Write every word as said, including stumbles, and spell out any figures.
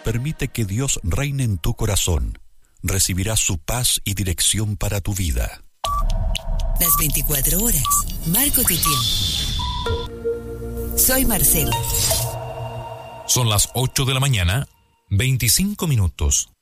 permite que Dios reine en tu corazón. Recibirás su paz y dirección para tu vida. Las veinticuatro horas. Marco tu tiempo. Soy Marcela. Son las ocho de la mañana, veinticinco minutos.